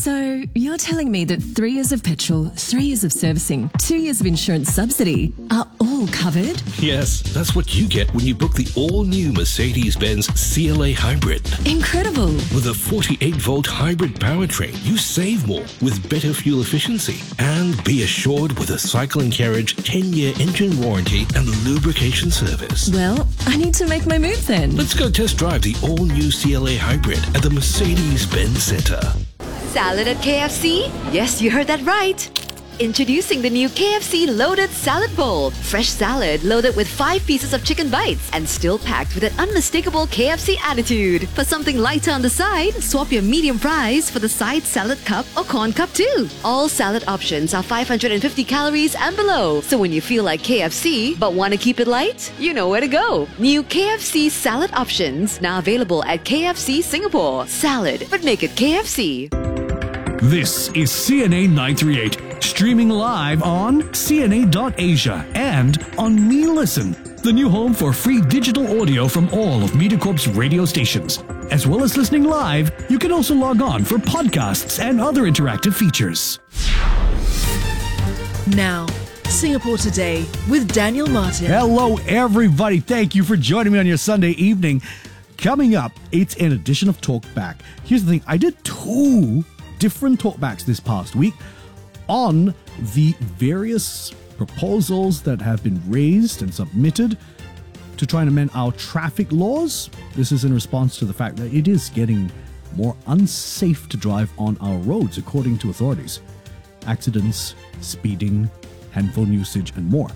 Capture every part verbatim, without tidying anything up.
So, you're telling me that three years of petrol, three years of servicing, two years of insurance subsidy are all covered? Yes, that's what you get when you book the all-new Mercedes-Benz C L A Hybrid. Incredible! With a forty-eight volt hybrid powertrain, you save more with better fuel efficiency. And be assured with a cycle and carriage ten year engine warranty and lubrication service. Well, I need to make my move then. Let's go test drive the all-new C L A Hybrid at the Mercedes-Benz Center. Salad at K F C? Yes, you heard that right. Introducing the new K F C Loaded Salad Bowl. Fresh salad loaded with five pieces of chicken bites and still packed with an unmistakable K F C attitude. For something lighter on the side, swap your medium fries for the side salad cup or corn cup too. All salad options are five hundred fifty calories and below. So when you feel like K F C but want to keep it light, you know where to go. New K F C salad options now available at K F C Singapore. Salad, but make it K F C. This is C N A nine three eight, streaming live on C N A dot asia and on MeListen, the new home for free digital audio from all of MediaCorp's radio stations. As well as listening live, you can also log on for podcasts and other interactive features. Now, Singapore Today with Daniel Martin. Hello, everybody. Thank you for joining me on your Sunday evening. Coming up, it's an edition of Talkback. Here's the thing. I did two different talkbacks this past week on the various proposals that have been raised and submitted to try and amend our traffic laws. This is in response to the fact that it is getting more unsafe to drive on our roads, according to authorities. Accidents, speeding, handphone usage, and more.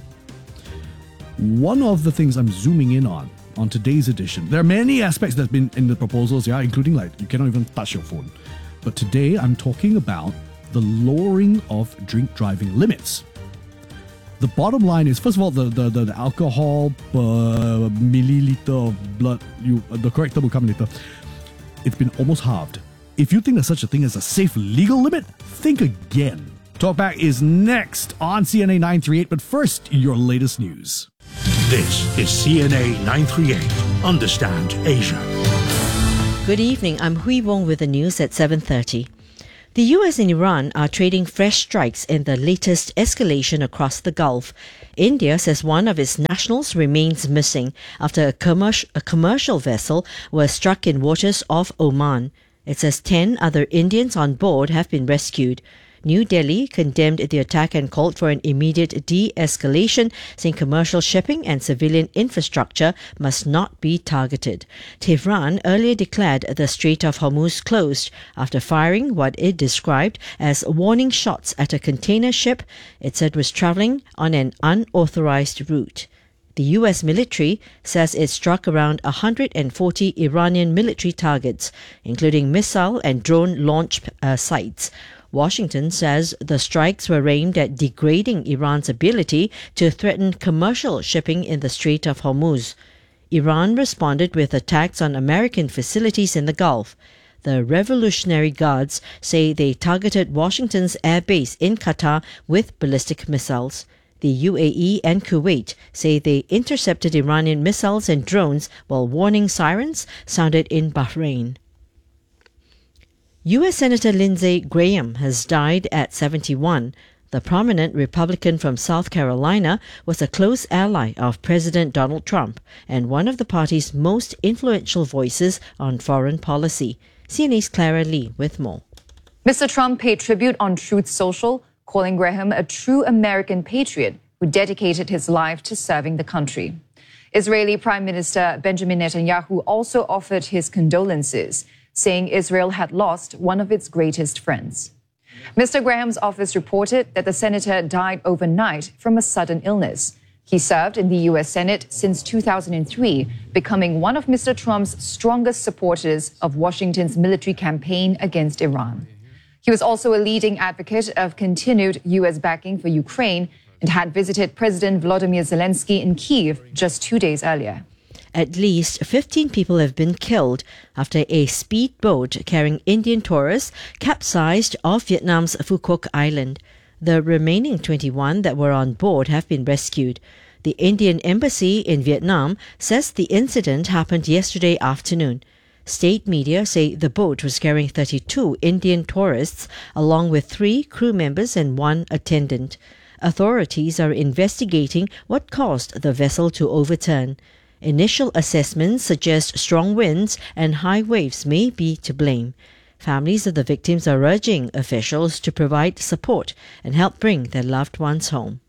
One of the things I'm zooming in on on today's edition, there are many aspects that have been in the proposals, yeah, including like you cannot even touch your phone. But today I'm talking about the lowering of drink driving limits. The bottom line is, first of all, the the, the, the alcohol per milliliter of blood, you the correct term will come later. It's been almost halved. If you think there's such a thing as a safe legal limit, think again. Talkback is next on C N A nine three eight, but first, your latest news. This is C N A nine three eight. Understand Asia. Good evening, I'm Hui Wong with the news at seven thirty. The U S and Iran are trading fresh strikes in the latest escalation across the Gulf. India says one of its nationals remains missing after a, commercial, a commercial vessel was struck in waters off Oman. It says ten other Indians on board have been rescued. New Delhi condemned the attack and called for an immediate de-escalation, saying commercial shipping and civilian infrastructure must not be targeted. Tehran earlier declared the Strait of Hormuz closed after firing what it described as warning shots at a container ship it said was travelling on an unauthorized route. The U S military says it struck around one hundred forty Iranian military targets, including missile and drone launch uh, sites. Washington says the strikes were aimed at degrading Iran's ability to threaten commercial shipping in the Strait of Hormuz. Iran responded with attacks on American facilities in the Gulf. The Revolutionary Guards say they targeted Washington's air base in Qatar with ballistic missiles. The U A E and Kuwait say they intercepted Iranian missiles and drones while warning sirens sounded in Bahrain. U S Senator Lindsey Graham has died at seventy-one. The prominent Republican from South Carolina was a close ally of President Donald Trump and one of the party's most influential voices on foreign policy. C N A's Clara Lee with more. Mister Trump paid tribute on Truth Social, calling Graham a true American patriot who dedicated his life to serving the country. Israeli Prime Minister Benjamin Netanyahu also offered his condolences, saying Israel had lost one of its greatest friends. Mister Graham's office reported that the senator died overnight from a sudden illness. He served in the U S Senate since two thousand three, becoming one of Mister Trump's strongest supporters of Washington's military campaign against Iran. He was also a leading advocate of continued U S backing for Ukraine and had visited President Volodymyr Zelensky in Kyiv just two days earlier. At least fifteen people have been killed after a speedboat carrying Indian tourists capsized off Vietnam's Phu Quoc Island. The remaining twenty-one that were on board have been rescued. The Indian Embassy in Vietnam says the incident happened yesterday afternoon. State media say the boat was carrying thirty-two Indian tourists along with three crew members and one attendant. Authorities are investigating what caused the vessel to overturn. Initial assessments suggest strong winds and high waves may be to blame. Families of the victims are urging officials to provide support and help bring their loved ones home.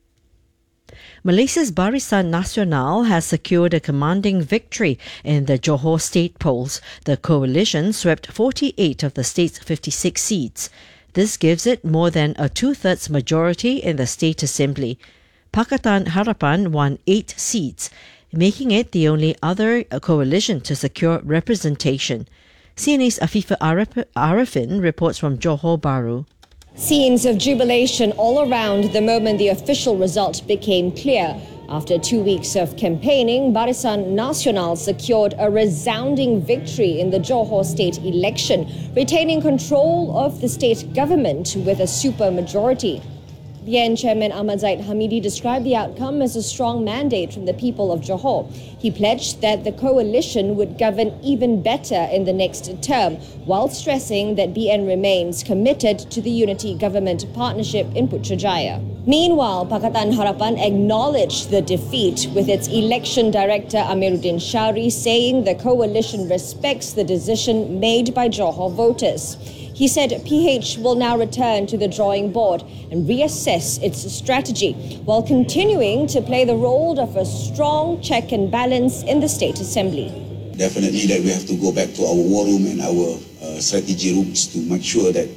Malaysia's Barisan Nasional has secured a commanding victory in the Johor state polls. The coalition swept forty-eight of the state's fifty-six seats. This gives it more than a two-thirds majority in the state assembly. Pakatan Harapan won eight seats, making it the only other coalition to secure representation. C N A's Afifa Arifin reports from Johor Bahru. Scenes of jubilation all around the moment the official result became clear. After two weeks of campaigning, Barisan Nasional secured a resounding victory in the Johor state election, retaining control of the state government with a supermajority. B N Chairman Ahmad Zaid Hamidi described the outcome as a strong mandate from the people of Johor. He pledged that the coalition would govern even better in the next term, while stressing that B N remains committed to the unity government partnership in Putrajaya. Meanwhile, Pakatan Harapan acknowledged the defeat, with its election director Amiruddin Shari saying the coalition respects the decision made by Johor voters. He said P H will now return to the drawing board and reassess its strategy, while continuing to play the role of a strong check and balance in the State Assembly. Definitely that we have to go back to our war room and our uh, strategy rooms to make sure that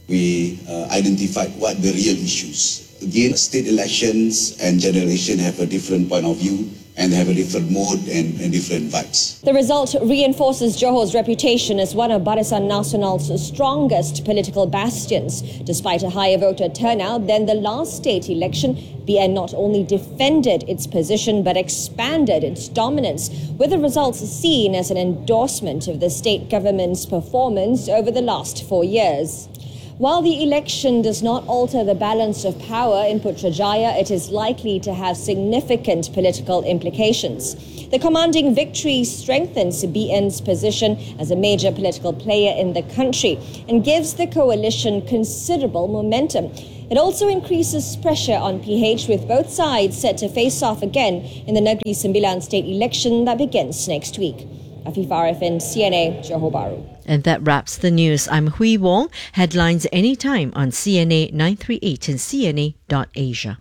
we uh, identify what the real issues. Again, state elections and generation have a different point of view and have a different mode and, and different vibes. The result reinforces Johor's reputation as one of Barisan Nasional's strongest political bastions. Despite a higher voter turnout than the last state election, B N not only defended its position but expanded its dominance, with the results seen as an endorsement of the state government's performance over the last four years. While the election does not alter the balance of power in Putrajaya, it is likely to have significant political implications. The commanding victory strengthens B N's position as a major political player in the country and gives the coalition considerable momentum. It also increases pressure on P H, with both sides set to face off again in the Negeri Sembilan state election that begins next week. Afifa Arifin, C N A, Johor Bahru. And that wraps the news. I'm Hui Wong. Headlines anytime on C N A nine three eight and C N A dot Asia.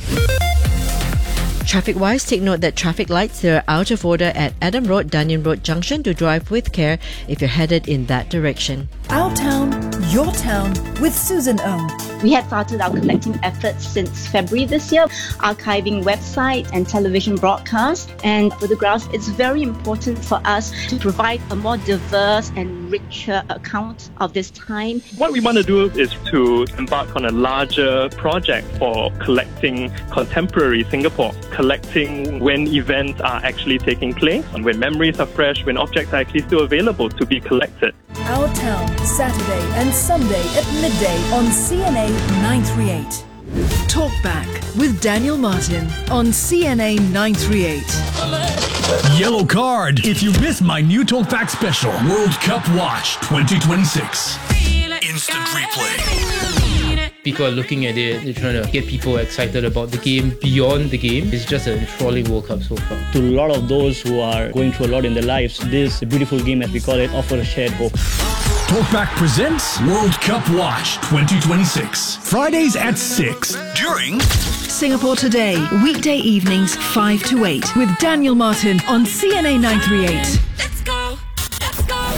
Traffic-wise, take note that traffic lights that are out of order at Adam Road, Danyan Road Junction. Do drive with care if you're headed in that direction. Our town, your town, with Susan Ong. We had started our collecting efforts since February this year, archiving website and television broadcasts and photographs. It's very important for us to provide a more diverse and richer account of this time. What we want to do is to embark on a larger project for collecting contemporary Singapore, collecting when events are actually taking place, and when memories are fresh, when objects are actually still available to be collected. Our Town, Saturday and Sunday at midday on C N A nine three eight. Talk Back with Daniel Martin on C N A nine three eight. Yellow card if you miss my new Talkback special, World Cup Watch twenty twenty-six. Instant replay. People are looking at it, they're trying to get people excited about the game beyond the game. It's just a enthralling World Cup so far. To a lot of those who are going through a lot in their lives, this beautiful game, as we call it, offers a shared hope. Talkback presents World Cup Watch twenty twenty-six. Fridays at six during Singapore Today, weekday evenings five to eight with Daniel Martin on C N A nine three eight. Let's go, let's go.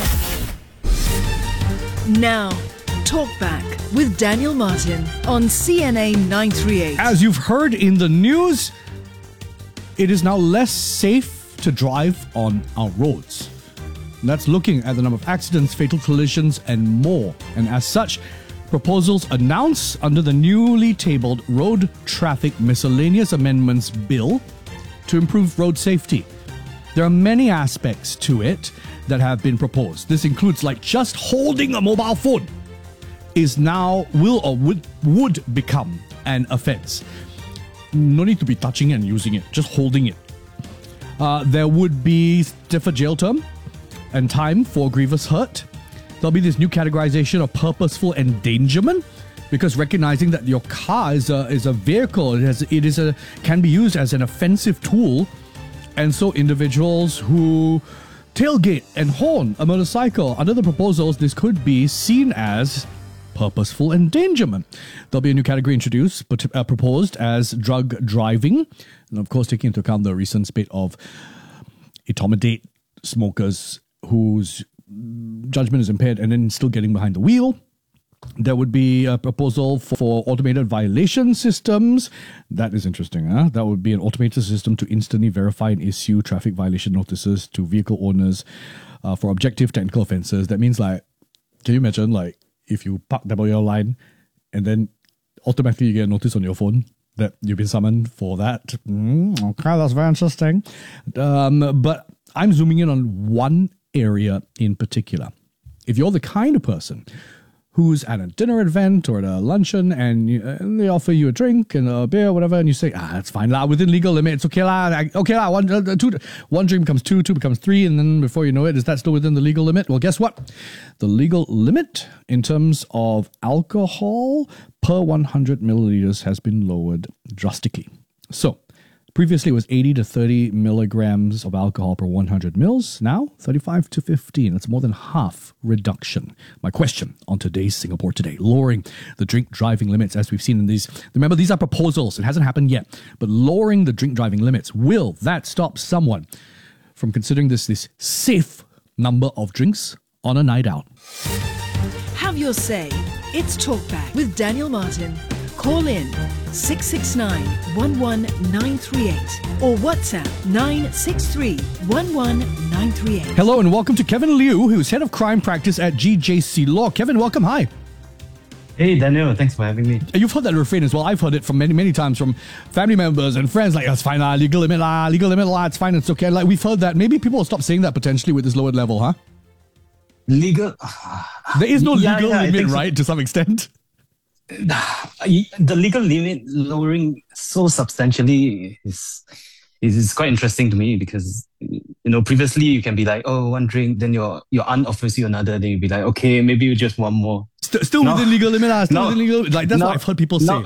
Now, Talk Back with Daniel Martin on C N A nine three eight. As you've heard in the news, it is now less safe to drive on our roads. And that's looking at the number of accidents, fatal collisions, and more. And as such, proposals announced under the newly tabled Road Traffic Miscellaneous Amendments Bill to improve road safety. There are many aspects to it that have been proposed. This includes like just holding a mobile phone is now will or would would become an offence. No need to be touching it and using it, just holding it. Uh, there would be stiffer jail term and time for grievous hurt. There'll be this new categorization of purposeful endangerment, because recognizing that your car is a is a vehicle, it has it is a can be used as an offensive tool, and so individuals who tailgate and horn a motorcycle under the proposals, this could be seen as purposeful endangerment. There'll be a new category introduced, but uh, proposed as drug driving, and of course taking into account the recent spate of intimidate smokers whose judgment is impaired and then still getting behind the wheel. There would be a proposal for automated violation systems. That is interesting, huh? That would be an automated system to instantly verify and issue traffic violation notices to vehicle owners uh, for objective technical offences. That means, like, can you imagine, like, if you park double yellow line and then automatically you get a notice on your phone that you've been summoned for that? Mm, okay, that's very interesting. Um, but I'm zooming in on one area in particular. If you're the kind of person who's at a dinner event or at a luncheon and, you, and they offer you a drink and a beer or whatever, and you say, ah, that's fine, lah, within legal limits, okay, lah, okay, lah, one, uh, two, one drink becomes two, two becomes three, and then before you know it, is that still within the legal limit? Well, guess what? The legal limit in terms of alcohol per one hundred milliliters has been lowered drastically. So, previously, it was eighty to thirty milligrams of alcohol per one hundred mils. Now, thirty-five to fifteen. That's more than half reduction. My question on today's Singapore Today: lowering the drink driving limits, as we've seen in these. Remember, these are proposals. It hasn't happened yet. But lowering the drink driving limits, will that stop someone from considering this this safe number of drinks on a night out? Have your say. It's Talkback with Daniel Martin. Call in six six nine, one one nine three eight or WhatsApp nine six three, one one nine three eight. Hello and welcome to Kevin Liu, who's Head of Crime Practice at G J C Law. Kevin, welcome. Hi. Hey, Daniel. Thanks for having me. You've heard that refrain as well. I've heard it from many, many times from family members and friends. Like, that's fine, lah, legal limit, lah, legal limit, lah, it's fine, it's okay. Like, we've heard that. Maybe people will stop saying that potentially with this lowered level, huh? Legal? There is no yeah, legal yeah, limit, so. right, to some extent? The legal limit lowering so substantially is is quite interesting to me, because, you know, previously you can be like, oh, one drink, then your your aunt offers you another, then you'd be like, okay, maybe you just one more. St- still no. within legal limit, ah, still no. within legal limit. Like, that's no. what I've heard people no. say.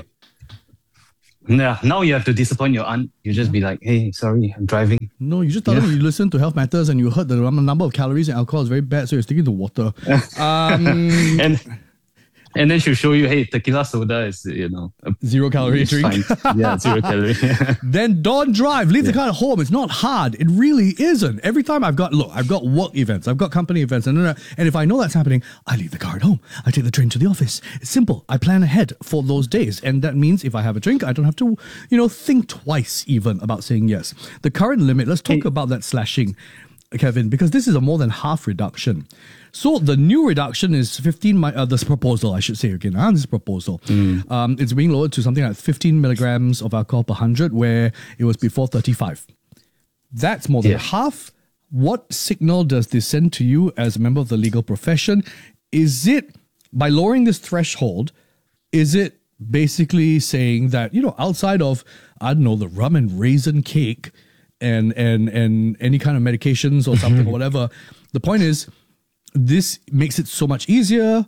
Yeah, now you have to disappoint your aunt. You just be like, hey, sorry, I'm driving. No, you just tell yeah. them you listen to Health Matters and you heard the number of calories and alcohol is very bad, so you're sticking to water. um, and and then she'll show you, hey, tequila soda is, you know, a zero calorie drink. Fine. Yeah, zero calorie. Then don't drive. Leave yeah. the car at home. It's not hard. It really isn't. Every time I've got, look, I've got work events, I've got company events, and, and if I know that's happening, I leave the car at home. I take the train to the office. It's simple. I plan ahead for those days. And that means if I have a drink, I don't have to, you know, think twice even about saying yes. The current limit, let's talk hey. about that slashing, Kevin, because this is a more than half reduction. So the new reduction is fifteen, uh, this proposal, I should say again, uh, this proposal. Mm. Um, it's being lowered to something like fifteen milligrams of alcohol per one hundred, where it was before thirty-five. That's more than yeah. half. What signal does this send to you as a member of the legal profession? Is it, by lowering this threshold, is it basically saying that, you know, outside of, I don't know, the rum and raisin cake and and and any kind of medications or something or whatever, the point is, this makes it so much easier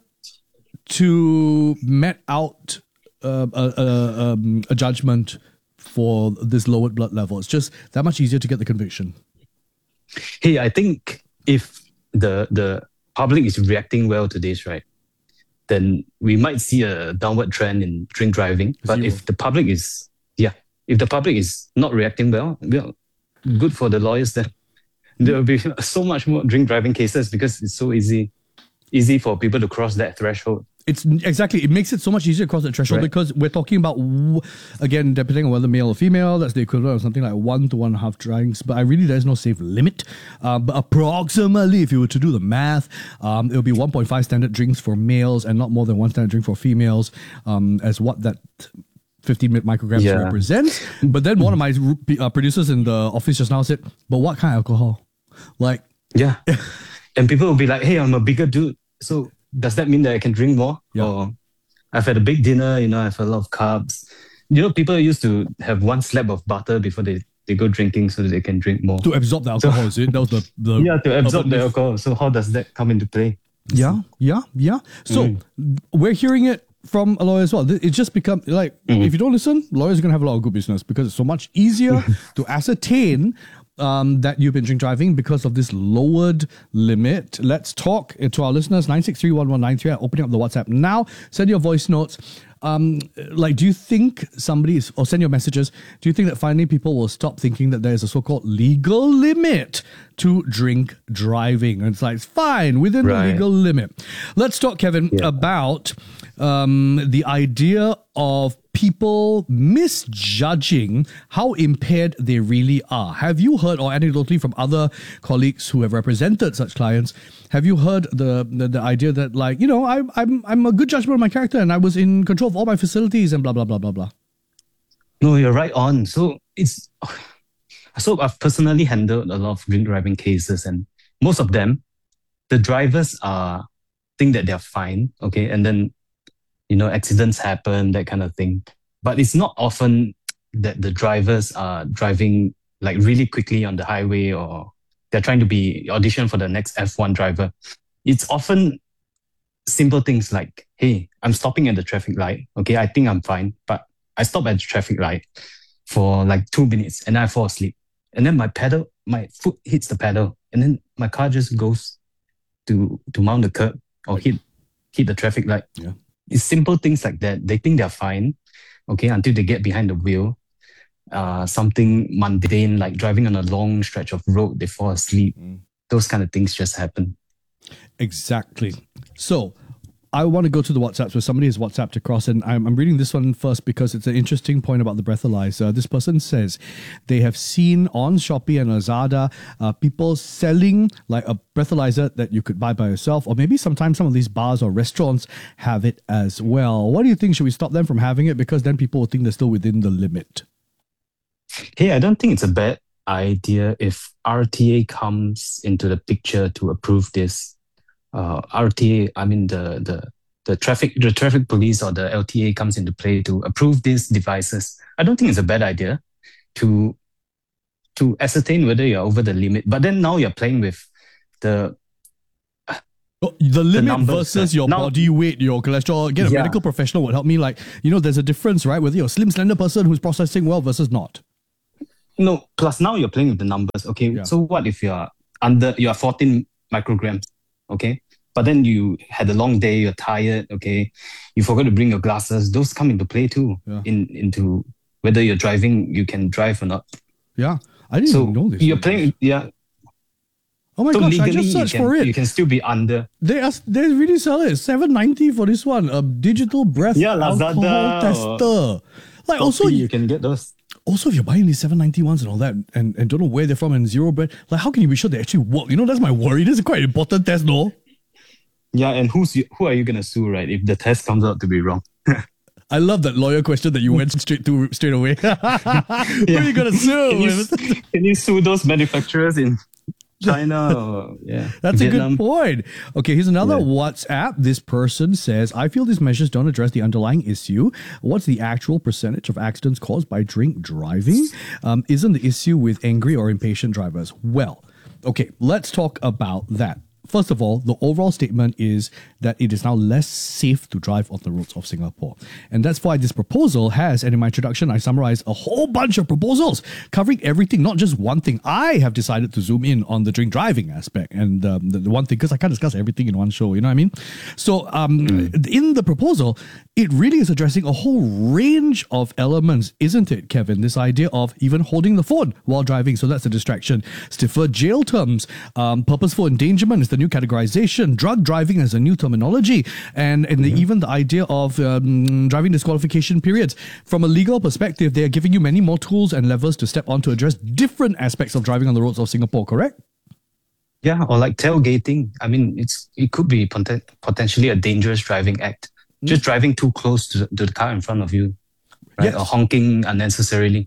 to met out uh, a, a, um, a judgment for this lowered blood level. It's just that much easier to get the conviction. Hey, I think if the the public is reacting well to this, right, then we might see a downward trend in drink driving. But Zero. if the public is, yeah, if the public is not reacting well, well, good for the lawyers then. There will be so much more drink driving cases because it's so easy, easy for people to cross that threshold. It's exactly, it makes it so much easier to cross that threshold, right? Because we're talking about, again, depending on whether male or female, that's the equivalent of something like one to one and a half drinks. But I really, there's no safe limit. Uh, but approximately, if you were to do the math, um, it would be one point five standard drinks for males and not more than one standard drink for females, um, as what that fifteen micrograms yeah. represents. But then one of my uh, producers in the office just now said, but what kind of alcohol? Like, yeah. And people will be like, hey, I'm a bigger dude. So does that mean that I can drink more? Yeah. Or I've had a big dinner, you know, I've had a lot of carbs. You know, people used to have one slab of butter before they, they go drinking so that they can drink more. To absorb the alcohol, is it? That was the, the yeah, to absorb the alcohol. So how does that come into play? Yeah, yeah, yeah. So Mm. we're hearing it from a lawyer as well. It just become like, Mhm. if you don't listen, lawyers are going to have a lot of good business because it's so much easier to ascertain um, that you've been drink driving because of this lowered limit. Let's talk to our listeners, nine six three one one nine three. Opening up the WhatsApp now. Send your voice notes. Um, like, do you think somebody is, or send your messages, do you think that finally people will stop thinking that there is a so-called legal limit to drink driving? And it's like, it's fine, within Right. the legal limit. Let's talk, Kevin, about um, the idea of people misjudging how impaired they really are. Have you heard, or anecdotally from other colleagues who have represented such clients, have you heard the the, the idea that, like, you know, I'm I'm I'm a good judgment of my character and I was in control of all my facilities and blah blah blah blah blah. No, you're right on. So it's so I've personally handled a lot of drink driving cases, and most of them, the drivers are think that they're fine, okay, and then you know accidents happen, that kind of thing. But it's not often that the drivers are driving like really quickly on the highway, or they're trying to be audition for the next F one driver. It's often simple things like, hey, I'm stopping at the traffic light. Okay, I think I'm fine, but I stop at the traffic light for like two minutes and I fall asleep. And then my pedal, my foot hits the pedal, and then my car just goes to to mount the curb or hit hit the traffic light. Yeah. It's simple things like that. They think they're fine, okay, until they get behind the wheel. Uh, something mundane like driving on a long stretch of road, they fall asleep. Mm. Those kind of things just happen. Exactly. So I want to go to the WhatsApps where somebody has WhatsApped across, and I'm, I'm reading this one first because it's an interesting point about the breathalyzer. This person says they have seen on Shopee and Lazada uh, people selling like a breathalyzer that you could buy by yourself, or maybe sometimes some of these bars or restaurants have it as well. What do you think? Should we stop them from having it? Because then people will think they're still within the limit. Hey, I don't think it's a bad idea if R T A comes into the picture to approve this. Uh, R T A, I mean the the the traffic the traffic police or the L T A comes into play to approve these devices. I don't think it's a bad idea to to ascertain whether you're over the limit. But then now you're playing with the Oh, the limit numbers, versus uh, your now- body weight, your cholesterol. Get a Yeah. medical professional would help me. Like, you know, there's a difference, right? Whether you're a slim, slender person who's processing well versus not. No, plus now you're playing with the numbers. Okay, Yeah. so what if you're under, you're fourteen micrograms, okay? But then you had a long day, you're tired, okay? You forgot to bring your glasses. Those come into play too, Yeah. in into whether you're driving, you can drive or not. Yeah, I didn't So even know this. you're playing, yeah. Oh my so gosh, I legally, just searched you can, for it. You can still be under. They are, they really sell it. seven ninety for this one. A digital breath Yeah, alcohol Lazada tester. Like, also, Shopee, you, you can get those. also, if you're buying these seven ninety ones and all that, and, and don't know where they're from and zero bread, like, how can you be sure they actually work? You know, that's my worry. This is quite an important test, no? Yeah, and who's you, who are you gonna sue, right? If the test comes out to be wrong. I love that lawyer question that you went straight to straight away. Who are you gonna sue? Can you, can you sue those manufacturers in China or yeah? That's a Vietnam? good point. Okay, here's another Yeah. WhatsApp. This person says, I feel these measures don't address the underlying issue. What's the actual percentage of accidents caused by drink driving? Um, isn't the issue with angry or impatient drivers? Well, okay, let's talk about that. First of all, the overall statement is that it is now less safe to drive on the roads of Singapore. And that's why this proposal has, and in my introduction, I summarized a whole bunch of proposals covering everything, not just one thing. I have decided to zoom in on the drink driving aspect and um, the, the one thing, because I can't discuss everything in one show, you know what I mean? So um, mm. in the proposal, it really is addressing a whole range of elements, isn't it, Kevin? This idea of even holding the phone while driving, so that's a distraction. Stiffer jail terms, um, purposeful endangerment is the new categorization, drug driving as a new terminology, and, and the, even the idea of um, driving disqualification periods. From a legal perspective, they are giving you many more tools and levers to step on to address different aspects of driving on the roads of Singapore, correct? Yeah, or like tailgating. I mean, it's it could be poten- potentially a dangerous driving act. Just driving too close to, to the car in front of you, right? Yes. Or honking unnecessarily.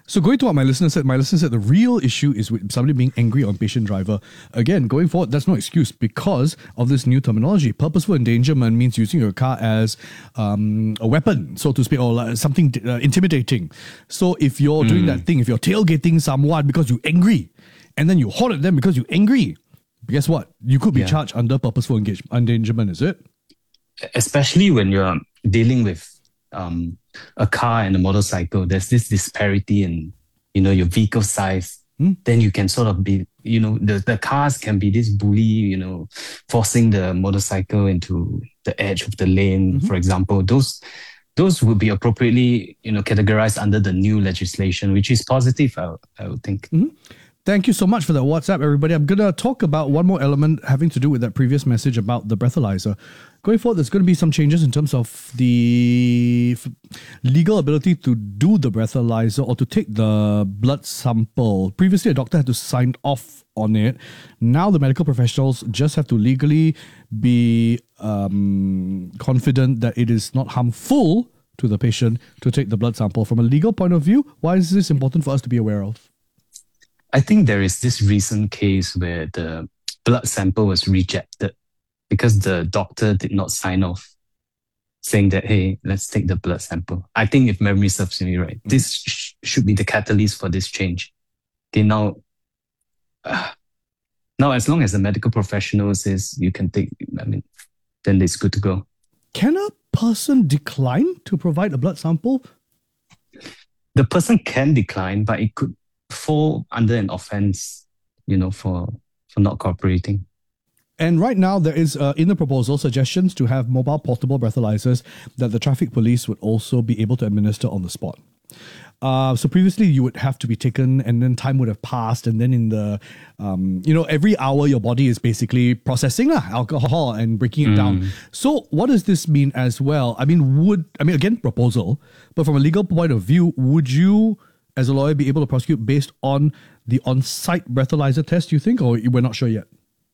So going to what my listener said, my listener said the real issue is with somebody being angry on patient driver. Again, going forward, that's no excuse because of this new terminology. Purposeful endangerment means using your car as um, a weapon, so to speak, or like something uh, intimidating. So if you're mm. doing that thing, if you're tailgating someone because you're angry, and then you hoard at them because you're angry, guess what? You could be yeah. charged under purposeful engage- endangerment, is it? Especially when you're dealing with um, a car and a motorcycle, there's this disparity in, you know, your vehicle size. Hmm? Then you can sort of be, you know, the, the cars can be this bully, you know, forcing the motorcycle into the edge of the lane, mm-hmm. for example. Those those would be appropriately, you know, categorized under the new legislation, which is positive, I, I would think. Mm-hmm. Thank you so much for that WhatsApp, everybody. I'm going to talk about one more element having to do with that previous message about the breathalyzer. Going forward, there's going to be some changes in terms of the f- legal ability to do the breathalyzer or to take the blood sample. Previously, a doctor had to sign off on it. Now, the medical professionals just have to legally be um, confident that it is not harmful to the patient to take the blood sample. From a legal point of view, why is this important for us to be aware of? I think there is this recent case where the blood sample was rejected because the doctor did not sign off saying that, hey, let's take the blood sample. I think if memory serves me right, mm. this sh- should be the catalyst for this change. Okay, now, uh, now as long as the medical professional says you can take, I mean, then it's good to go. Can a person decline to provide a blood sample? The person can decline, but it could fall under an offence, you know, for for not cooperating. And right now, there is, uh, in the proposal, suggestions to have mobile portable breathalyzers that the traffic police would also be able to administer on the spot. Uh, so previously, you would have to be taken and then time would have passed. And then in the, um, you know, every hour, your body is basically processing uh, alcohol and breaking it mm. down. So what does this mean as well? I mean, would, I mean, again, proposal, but from a legal point of view, would you, as a lawyer, be able to prosecute based on the on-site breathalyzer test, you think, or we're not sure yet?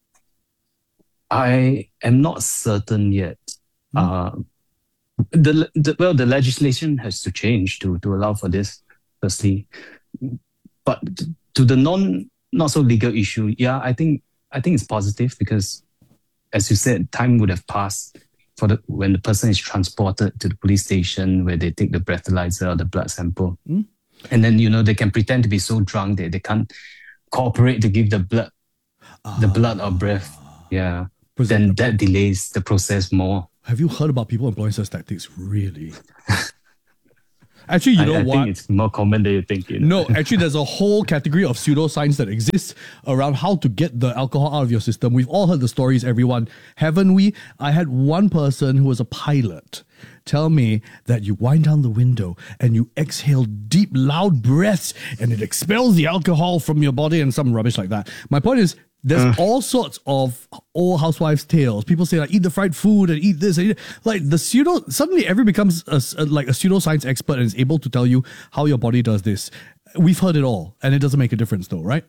I am not certain yet. Mm. Uh, the, the well, the legislation has to change to to allow for this, firstly. But to the non not so legal issue, yeah, I think I think it's positive because, as you said, time would have passed for the when the person is transported to the police station where they take the breathalyzer or the blood sample. Mm. And then, you know, they can pretend to be so drunk that they can't cooperate to give the blood, uh, the blood or breath. Yeah. Then that delays the process more. Have you heard about people employing such tactics? Really? Actually, you know I, I what? I think it's more common than you think. You know? No, actually, there's a whole category of pseudoscience that exists around how to get the alcohol out of your system. We've all heard the stories, everyone, haven't we? I had one person who was a pilot tell me that you wind down the window and you exhale deep, loud breaths and it expels the alcohol from your body and some rubbish like that. My point is, there's uh. all sorts of old housewives' tales. People say like, eat the fried food and eat this. And eat. Like the pseudo, suddenly everybody becomes a, a, like a pseudoscience expert and is able to tell you how your body does this. We've heard it all and it doesn't make a difference though, right?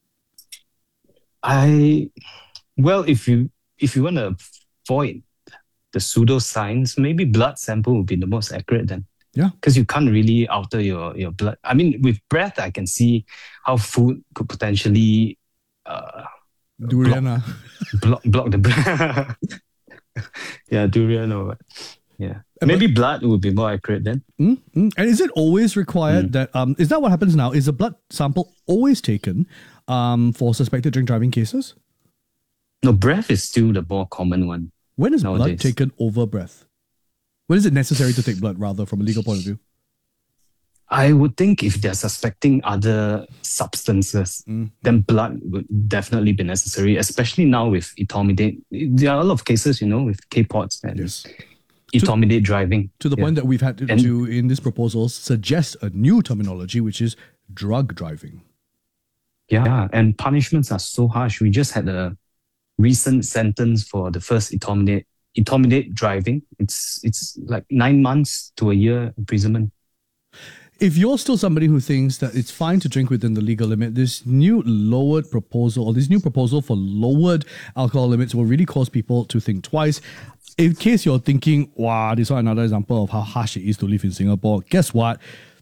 I, well, if you, if you want to avoid the pseudoscience, maybe blood sample would be the most accurate then. Yeah. Because you can't really alter your, your blood. I mean, with breath, I can see how food could potentially uh, durian. Block, block, block the breath. Yeah, durian or what. Yeah. Maybe blood would be more accurate then. Mm-hmm. And is it always required mm. that, um, is that what happens now? Is a blood sample always taken um, for suspected drink driving cases? No, breath is still the more common one. When is nowadays. blood taken over breath? When is it necessary to take blood, rather, from a legal point of view? I would think if they're suspecting other substances, mm. then blood would definitely be necessary, especially now with etomidate. There are a lot of cases, you know, with K-POTS and yes. etomidate to, driving. To the yeah. point that we've had to, and, to, in this proposal, suggest a new terminology, which is drug driving. Yeah, and punishments are so harsh. We just had a recent sentence for the first etomidate, etomidate driving. It's, it's like nine months to a year imprisonment. If you're still somebody who thinks that it's fine to drink within the legal limit, this new lowered proposal or this new proposal for lowered alcohol limits will really cause people to think twice. In case you're thinking, wow, this is another example of how harsh it is to live in Singapore, guess what?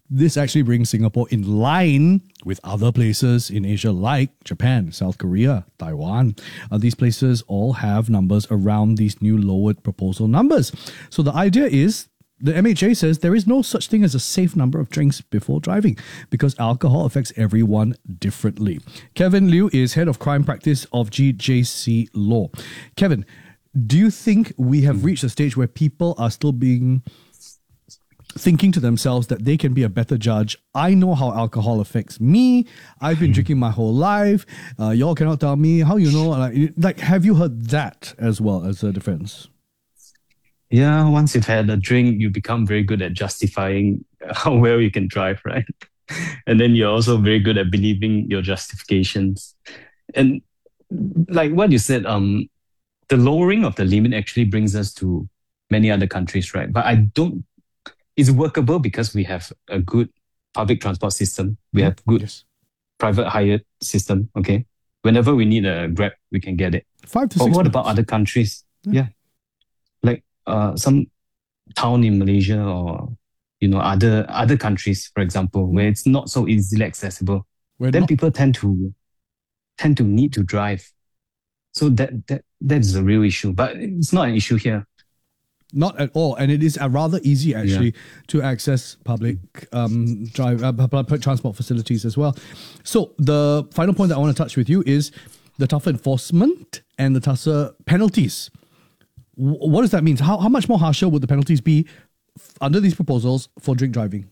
This actually brings Singapore in line with other places in Asia like Japan, South Korea, Taiwan. Uh, these places all have numbers around these new lowered proposal numbers. So the idea is, the M H A says there is no such thing as a safe number of drinks before driving because alcohol affects everyone differently. Kevin Liu is head of crime practice of G J C Law. Kevin, do you think we have reached a stage where people are still being thinking to themselves that they can be a better judge? I know how alcohol affects me. I've been drinking my whole life. Uh, y'all cannot tell me how you know. Like, like, have you heard that as well as a defense? Yeah, once you've had a drink, you become very good at justifying how well you can drive, right? And then you're also very good at believing your justifications. And like what you said, um, the lowering of the limit actually brings us to many other countries, right? But I don't, it's workable because we have a good public transport system. We have good yes. private hire system, okay? Whenever we need a Grab, we can get it. Five to but six what months. about other countries? Yeah. yeah. Like uh, some town in Malaysia or, you know, other other countries, for example, where it's not so easily accessible. We're then not- people tend to tend to need to drive. So that that that is a real issue. But it's not an issue here. Not at all, and it is uh, rather easy actually yeah. to access public um, drive uh, public transport facilities as well. So the final point that I want to touch with you is the tougher enforcement and the tougher penalties. W- what does that mean? How how much more harsher would the penalties be f- under these proposals for drink driving?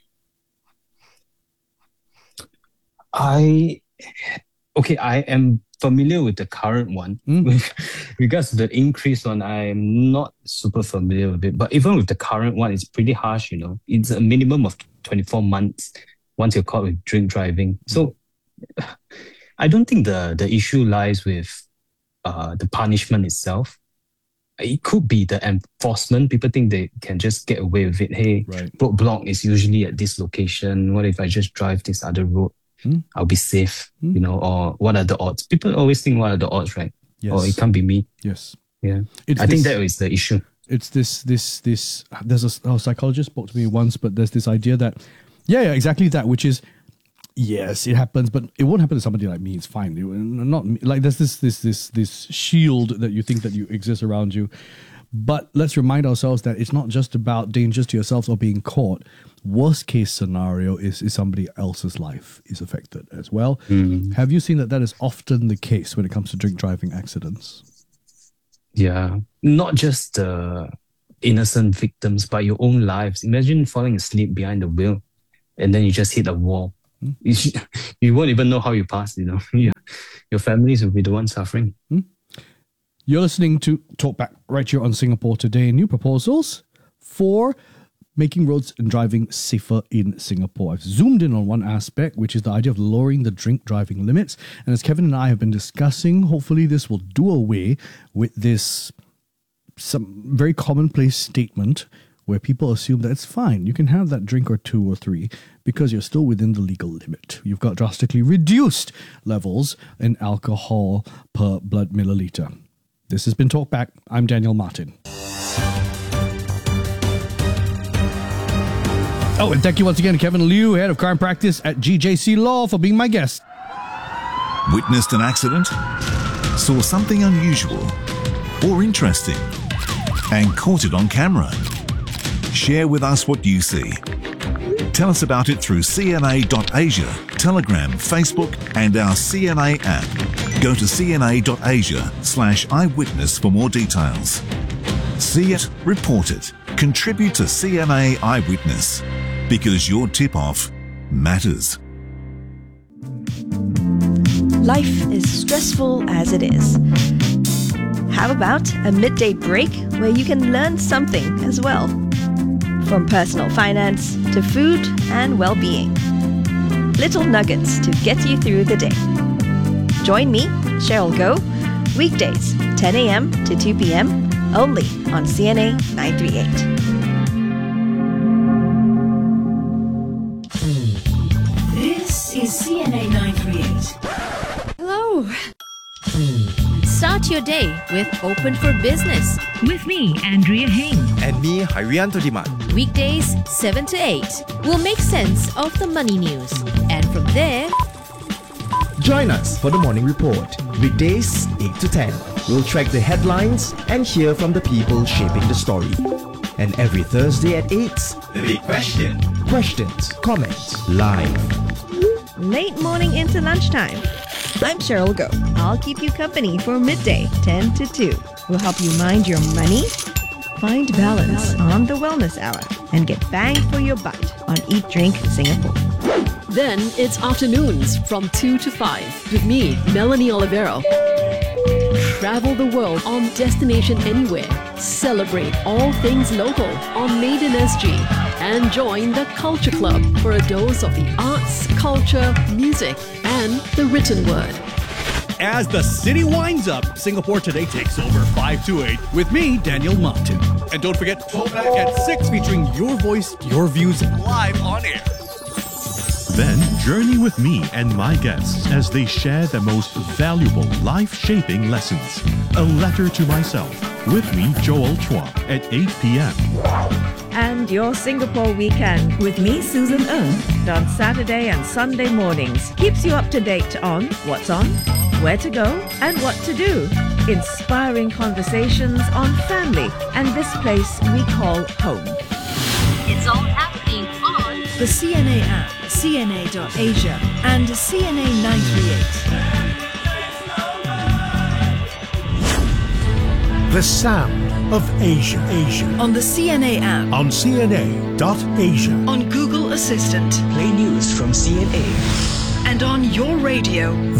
I okay, I am familiar with the current one. Mm. With regards to the increased one, I am not super familiar with it. But even with the current one, it's pretty harsh, you know. It's a minimum of twenty-four months once you're caught with drink driving. So I don't think the, the issue lies with uh, the punishment itself. It could be the enforcement. People think they can just get away with it. Hey, right. roadblock is usually at this location. What if I just drive this other road? Hmm? I'll be safe, hmm? you know, or what are the odds? People always think, what are the odds, right? Yes. Or it can't be me. Yes. Yeah. It's I this, think that is the issue. It's this, this, this, there's a, a psychologist spoke to me once, but there's this idea that, yeah, yeah, exactly that, which is, yes, it happens, but it won't happen to somebody like me. It's fine. It, not me. Like there's this, this, this, this shield that you think that you exist around you. But let's remind ourselves that it's not just about dangers to yourselves or being caught. Worst case scenario is, is somebody else's life is affected as well. Mm. Have you seen that that is often the case when it comes to drink driving accidents? Yeah, not just the innocent victims, but your own lives. Imagine falling asleep behind the wheel and then you just hit a wall. Mm. You, you won't even know how you passed, you know. Your families will be the ones suffering. Mm. You're listening to Talkback right here on Singapore Today. New proposals for making roads and driving safer in Singapore. I've zoomed in on one aspect, which is the idea of lowering the drink driving limits. And as Kevin and I have been discussing, hopefully this will do away with this some very commonplace statement where people assume that it's fine. You can have that drink or two or three because you're still within the legal limit. You've got drastically reduced levels in alcohol per blood milliliter. This has been Talkback. I'm Daniel Martin. Oh, and thank you once again, Kevin Liu, head of crime practice at G J C Law, for being my guest. Witnessed an accident? Saw something unusual or interesting and caught it on camera? Share with us what you see. Tell us about it through C N A dot Asia, Telegram, Facebook, and our C N A app. Go to C N A dot Asia slash eyewitness for more details. See it, report it, contribute to C N A Eyewitness, because your tip-off matters. Life is stressful as it is. How about a midday break where you can learn something as well? From personal finance to food and well-being. Little nuggets to get you through the day. Join me, Cheryl Goh, weekdays, ten a.m. to two p.m., only on C N A nine thirty-eight. This is C N A nine thirty-eight. Hello. Start your day with Open for Business. With me, Andrea Heng. And me, Harianto Diman. Weekdays, seven to eight. We'll make sense of the money news. And from there, join us for the Morning Report. Weekdays, eight to ten. We'll track the headlines and hear from the people shaping the story. And every Thursday at eight, The Big Question. Questions, comments, live. Late morning into lunchtime. I'm Cheryl Go. I'll keep you company for midday, ten to two. We'll help you mind your money, find balance on the Wellness Hour, and get bang for your buck on Eat Drink Singapore. Then it's afternoons from two to five with me, Melanie Olivero. Travel the world on Destination Anywhere. Celebrate all things local on Made in S G. And join the Culture Club for a dose of the arts, culture, music, and the written word. As the city winds up, Singapore Today takes over five to eight with me, Daniel Martin. And don't forget, Talkback at six featuring your voice, your views live on air. Then journey with me and my guests as they share the most valuable life-shaping lessons. A Letter to Myself with me, Joel Chua, at eight p.m. And your Singapore weekend with me, Susan Ng, on Saturday and Sunday mornings keeps you up to date on what's on, where to go, and what to do. Inspiring conversations on family and this place we call home. it's all happening on the C N A app, C N A dot Asia, and C N A nine thirty-eight. The sound of Asia. Asia. On the C N A app. On C N A dot Asia. On Google Assistant. Play news from C N A. And on your radio.